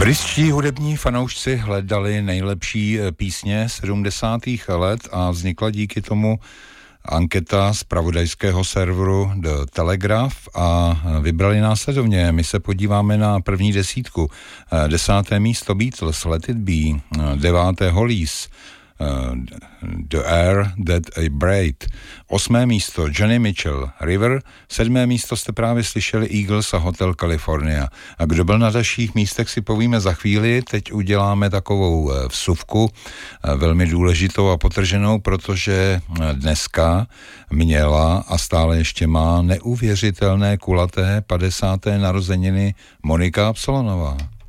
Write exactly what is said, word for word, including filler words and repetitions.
Britští hudební fanoušci hledali nejlepší písně sedmdesátých let a vznikla díky tomu anketa z pravodajského serveru The Telegraph a vybrali následovně. My se podíváme na první desítku. Desáté místo Beatles, Let It Be, deváté Hollies, The Air That I Breathed, osmé místo Johnny Mitchell, River, sedmé místo jste právě slyšeli Eagles a Hotel California. A kdo byl na dalších místech, si povíme za chvíli. Teď uděláme takovou vsuvku, velmi důležitou a potrženou, protože dneska měla a stále ještě má neuvěřitelné kulaté padesáté narozeniny Monika Absolonová.